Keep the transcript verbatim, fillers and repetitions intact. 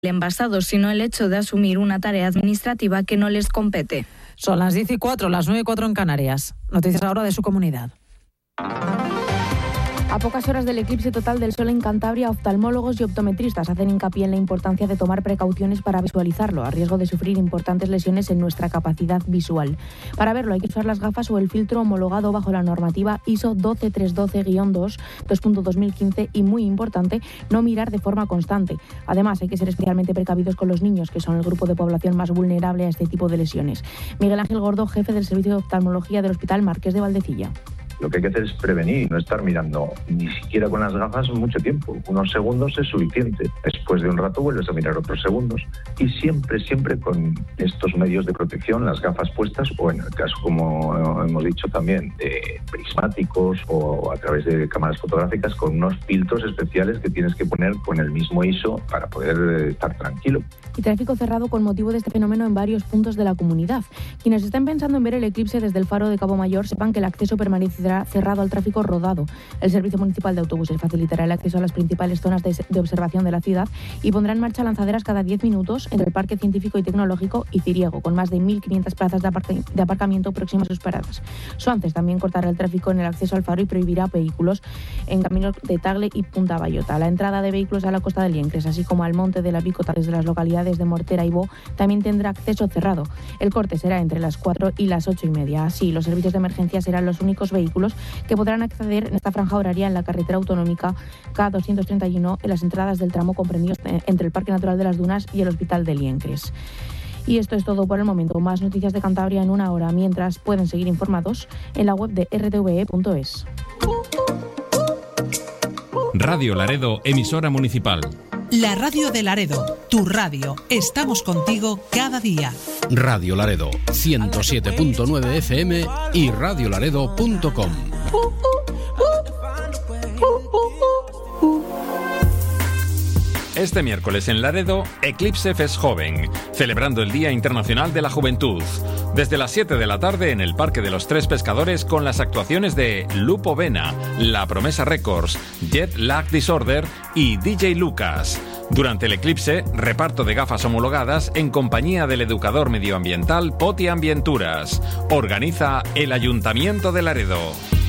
envasado, sino el hecho de asumir una tarea administrativa que no les compete. Son las diez y cuatro, las nueve y cuatro en Canarias. Noticias ahora de su comunidad. A pocas horas del eclipse total del Sol en Cantabria, oftalmólogos y optometristas hacen hincapié en la importancia de tomar precauciones para visualizarlo, a riesgo de sufrir importantes lesiones en nuestra capacidad visual. Para verlo hay que usar las gafas o el filtro homologado bajo la normativa I S O doce mil trescientos doce guion dos, dos punto dos mil quince y, muy importante, no mirar de forma constante. Además, hay que ser especialmente precavidos con los niños, que son el grupo de población más vulnerable a este tipo de lesiones. Miguel Ángel Gordo, jefe del Servicio de Oftalmología del Hospital Marqués de Valdecilla. Lo que hay que hacer es prevenir, no estar mirando ni siquiera con las gafas mucho tiempo. Unos segundos es suficiente. Después de un rato vuelves a mirar otros segundos. Y siempre, siempre con estos medios de protección, las gafas puestas, o en el caso, como hemos dicho también, de prismáticos o a través de cámaras fotográficas, con unos filtros especiales que tienes que poner con el mismo I S O para poder estar tranquilo. Y tráfico cerrado con motivo de este fenómeno en varios puntos de la comunidad. Quienes estén pensando en ver el eclipse desde el faro de Cabo Mayor, sepan que el acceso permanecerá cerrado al tráfico rodado. El Servicio Municipal de Autobuses facilitará el acceso a las principales zonas de, de observación de la ciudad y pondrá en marcha lanzaderas cada diez minutos entre el Parque Científico y Tecnológico y Ciriego, con más de mil quinientas plazas de, aparca- de aparcamiento próximas a sus paradas. Suances también cortará el tráfico en el acceso al faro y prohibirá vehículos en caminos de Tagle y Punta Bayota. La entrada de vehículos a la costa del Liencres, así como al Monte de la Picota desde las localidades de Mortera y Bo, también tendrá acceso cerrado. El corte será entre las cuatro y las ocho y media. Así, los servicios de emergencia serán los únicos vehículos que podrán acceder en esta franja horaria en la carretera autonómica K doscientos treinta y uno en las entradas del tramo comprendidos entre el Parque Natural de las Dunas y el Hospital de Liencres. Y esto es todo por el momento. Más noticias de Cantabria en una hora, mientras pueden seguir informados en la web de r t v e punto es. Radio Laredo, emisora municipal. La radio de Laredo, tu radio. Estamos contigo cada día. Radio Laredo, ciento siete punto nueve F M y radio laredo punto com. Este miércoles en Laredo, Eclipse Fest Joven, celebrando el Día Internacional de la Juventud. Desde las siete de la tarde en el Parque de los Tres Pescadores con las actuaciones de Lupo Vena, La Promesa Records, Jet Lag Disorder y D J Lucas. Durante el eclipse, reparto de gafas homologadas en compañía del educador medioambiental Poti Ambienturas. Organiza el Ayuntamiento de Laredo.